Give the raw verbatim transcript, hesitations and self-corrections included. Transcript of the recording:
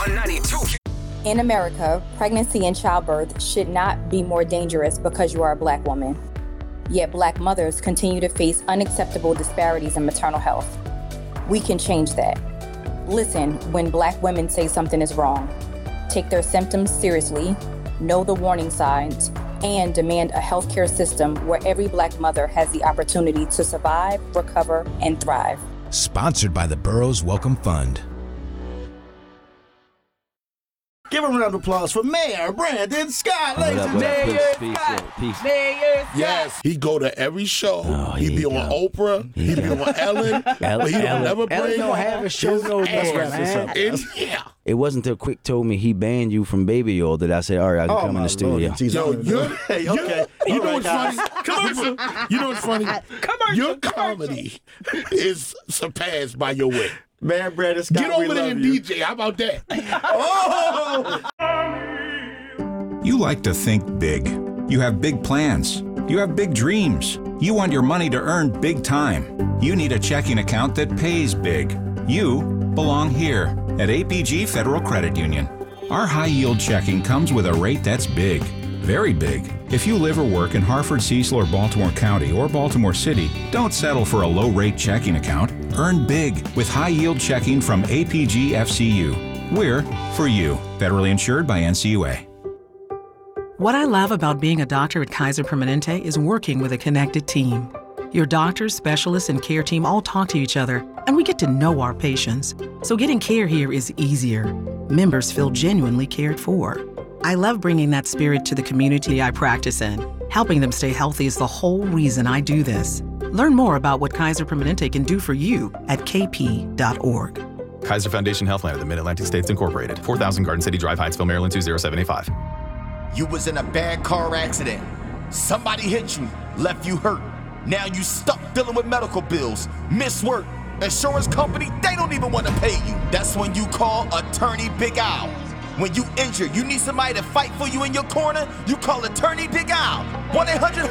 one ninety-two. In America, pregnancy and childbirth should not be more dangerous because you are a Black woman. Yet Black mothers continue to face unacceptable disparities in maternal health. We can change that. Listen when Black women say something is wrong. Take their symptoms seriously, know the warning signs, and demand a healthcare system where every Black mother has the opportunity to survive, recover, and thrive. Sponsored by the Burroughs Wellcome Fund. Give a round of applause for Mayor Brandon Scott, ladies and gentlemen. Mayor Scott. Mayor Scott. Yes, he go to every show. Oh, he be on go. Oprah. He be on Ellen. but he don't Ellen, never bring Ellen don't have a show no more, man. And, yeah. It wasn't until Quick told me he banned you from Baby Oil that I said, all right, I can Oh, come in my the studio. Lord, Yo, you're, Hey, you're- okay. you All know right, what's guys. funny? Commercial. You know what's funny? Commercial, Your comedy is surpassed by your wit. Man, Brandon Scott, Get over we there love and you. D J. How about that? oh! You like to think big. You have big plans. You have big dreams. You want your money to earn big time. You need a checking account that pays big. You belong here at A P G Federal Credit Union. Our high-yield checking comes with a rate that's big, very big. If you live or work in Hartford, Cecil, or Baltimore County or Baltimore City, don't settle for a low-rate checking account. Earn big with high-yield checking from A P G F C U. We're for you. Federally insured by N C U A. What I love about being a doctor at Kaiser Permanente is working with a connected team. Your doctors, specialists, and care team all talk to each other, and we get to know our patients. So getting care here is easier. Members feel genuinely cared for. I love bringing that spirit to the community I practice in. Helping them stay healthy is the whole reason I do this. Learn more about what Kaiser Permanente can do for you at k p dot org. Kaiser Foundation Healthline of the Mid-Atlantic States Incorporated. four thousand Garden City Drive, Hyattsville, Maryland two zero seven eight five. You was in a bad car accident. Somebody hit you, left you hurt. Now you stuck dealing with medical bills, miss work. Insurance company, they don't even want to pay you. That's when you call Attorney Big Al. When you injured, you need somebody to fight for you in your corner, you call Attorney Big Al. one eight hundred